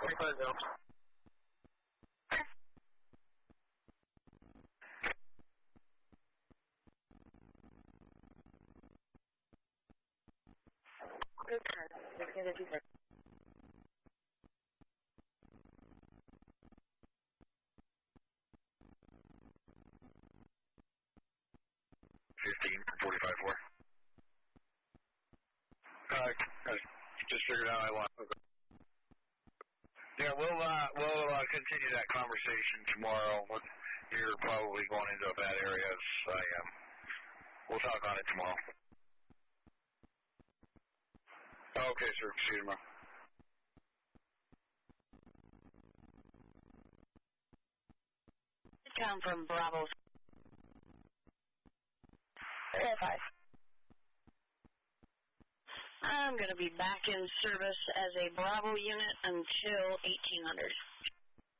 25 Delta. Good turn. Just going to do that. I just figured out I want. Yeah, we'll continue that conversation tomorrow. You're probably going into a bad area as I am. We'll talk on it tomorrow. Okay, sir. See you tomorrow. Come from Bravo. 5. I'm going to be back in service as a Bravo unit until 1800.